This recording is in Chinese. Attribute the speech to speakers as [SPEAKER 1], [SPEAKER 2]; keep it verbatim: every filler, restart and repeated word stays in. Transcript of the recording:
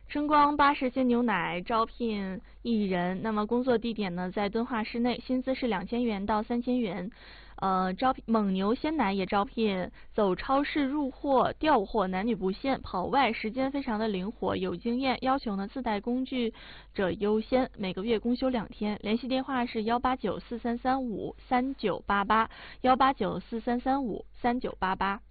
[SPEAKER 1] 声光巴氏鲜牛奶招聘一人，那么工作地点呢在敦化市内，薪资是两千元到三千元。呃，招聘蒙牛鲜奶也招聘，走超市入货、调货男女不限，跑外时间非常的灵活，有经验，要求呢自带工具者优先，每个月公休两天。联系电话是幺八九四三三五三九八八，幺八九四三三五三九八八。